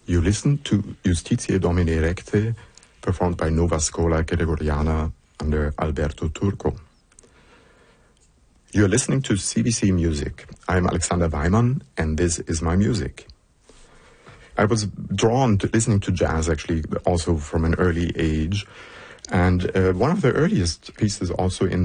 You listen to Justitiae Domini Recte, performed by Nova Schola Gregoriana under Alberto Turco. You're listening to CBC Music. I'm Alexander Weimann, and this is my music. I was drawn to listening to jazz, actually, also from an early age. And one of the earliest pieces also in